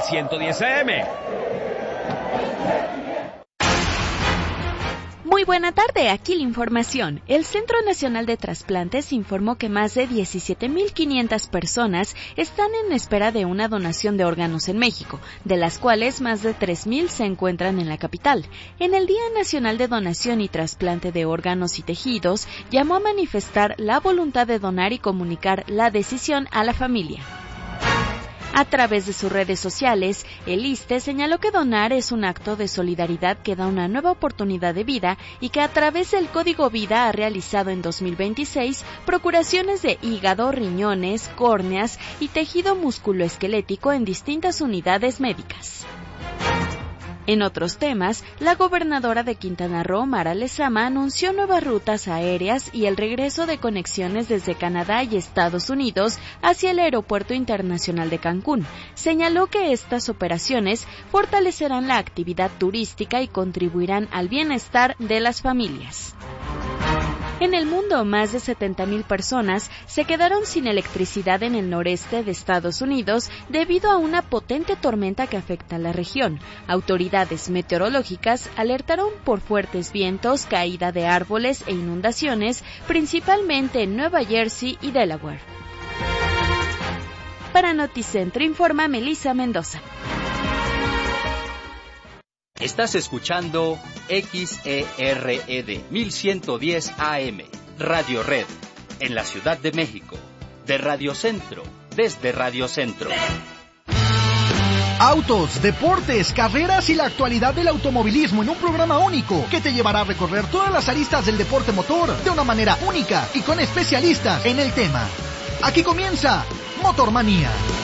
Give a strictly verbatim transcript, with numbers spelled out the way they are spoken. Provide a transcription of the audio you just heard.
ciento diez A M. Muy buena tarde, aquí la información. El Centro Nacional de Trasplantes informó que más de diecisiete mil quinientas personas están en espera de una donación de órganos en México, de las cuales más de tres mil se encuentran en la capital. En el Día Nacional de Donación y Trasplante de Órganos y Tejidos, llamó a manifestar la voluntad de donar y comunicar la decisión a la familia. A través de sus redes sociales, el I S S S T E señaló que donar es un acto de solidaridad que da una nueva oportunidad de vida y que a través del Código Vida ha realizado en dos mil veintiséis procuraciones de hígado, riñones, córneas y tejido musculoesquelético en distintas unidades médicas. En otros temas, la gobernadora de Quintana Roo, Mara Lezama, anunció nuevas rutas aéreas y el regreso de conexiones desde Canadá y Estados Unidos hacia el Aeropuerto Internacional de Cancún. Señaló que estas operaciones fortalecerán la actividad turística y contribuirán al bienestar de las familias. En el mundo, más de setenta mil personas se quedaron sin electricidad en el noreste de Estados Unidos debido a una potente tormenta que afecta a la región. Autoridades meteorológicas alertaron por fuertes vientos, caída de árboles e inundaciones, principalmente en Nueva Jersey y Delaware. Para Noticentro informa Melissa Mendoza. Estás escuchando X E R E D mil ciento diez A M, Radio Red, en la Ciudad de México, de Radio Centro, desde Radio Centro. Autos, deportes, carreras y la actualidad del automovilismo en un programa único que te llevará a recorrer todas las aristas del deporte motor de una manera única y con especialistas en el tema. Aquí comienza Motormanía.